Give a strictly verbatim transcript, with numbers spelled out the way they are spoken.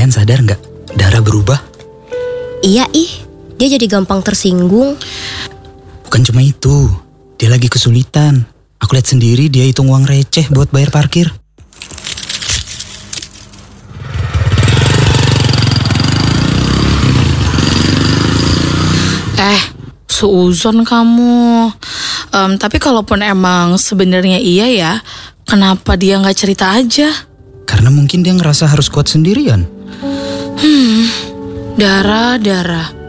Kalian sadar nggak? Dara berubah. Iya ih, dia jadi gampang tersinggung. Bukan cuma itu, dia lagi kesulitan. Aku lihat sendiri dia hitung uang receh buat bayar parkir. Eh, seuzon kamu. Um, tapi kalaupun emang sebenarnya iya ya, kenapa dia nggak cerita aja? Karena mungkin dia ngerasa harus kuat sendirian. Hmm, Dara, Dara.